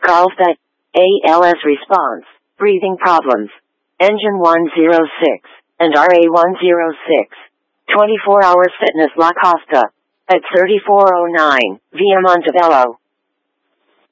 Carlsbad, ALS response, breathing problems, engine 106, and RA106. 24 Hours Fitness La Costa, at 3409, Via Montebello.